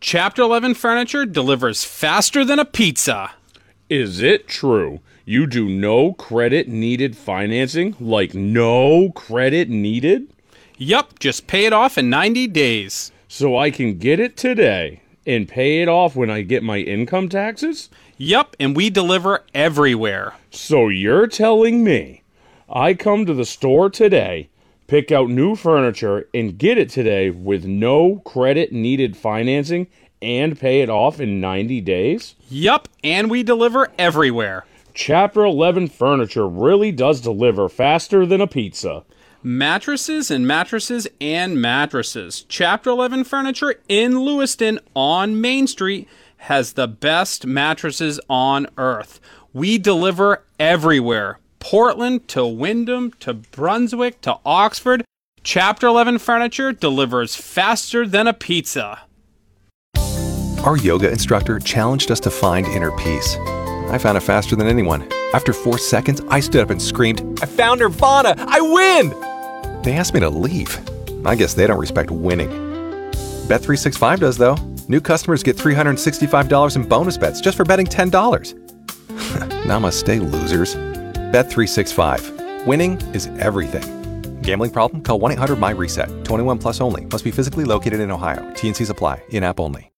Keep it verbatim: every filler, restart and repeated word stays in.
Chapter eleven Furniture delivers faster than a pizza. Is it true? You do no credit needed financing? Like no credit needed? Yup, just pay it off in ninety days. So I can get it today and pay it off when I get my income taxes? Yup, and we deliver everywhere. So you're telling me I come to the store today, pick out new furniture, and get it today with no credit needed financing and pay it off in ninety days? Yup, and we deliver everywhere. Chapter eleven Furniture really does deliver faster than a pizza. Mattresses and mattresses and mattresses. Chapter eleven Furniture in Lewiston on Main Street has the best mattresses on earth. We deliver everywhere. Portland to Wyndham to Brunswick to Oxford. Chapter eleven Furniture delivers faster than a pizza. Our yoga instructor challenged us to find inner peace. I found it faster than anyone. After four seconds, I stood up and screamed, "I found Nirvana! I win!" They asked me to leave. I guess they don't respect winning. Bet three sixty-five does, though. New customers get three hundred sixty-five dollars in bonus bets just for betting ten dollars. Namaste, losers. Bet three sixty-five. Winning is everything. Gambling problem? Call one eight hundred M Y RESET. twenty-one plus only. Must be physically located in Ohio. T and Cs apply. In-app only.